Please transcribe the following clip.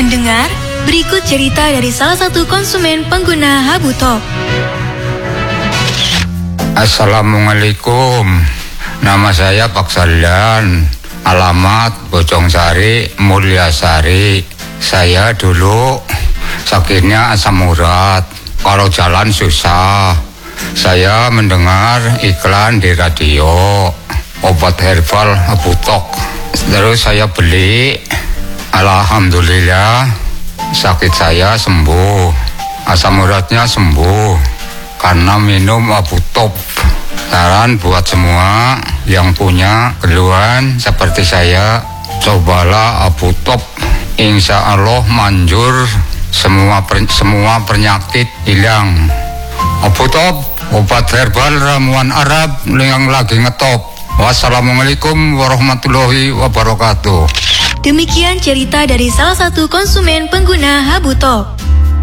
Pendengar, berikut cerita dari salah satu konsumen pengguna Habutop. Assalamualaikum, nama saya Pak Salian, alamat Bojongsari, Mulyasari. Saya dulu sakitnya asam urat, kalau jalan susah. Saya mendengar iklan di radio, obat herbal Habutok. Terus saya beli, alhamdulillah sakit saya sembuh, asam uratnya sembuh karena minum Habutop. Saran buat semua yang punya keluhan seperti saya, cobalah Habutop. Insya Allah manjur, semua penyakit hilang. Habutop, obat herbal ramuan Arab yang lagi ngetop. Wassalamualaikum warahmatullahi wabarakatuh. Demikian cerita dari salah satu konsumen pengguna Habutop.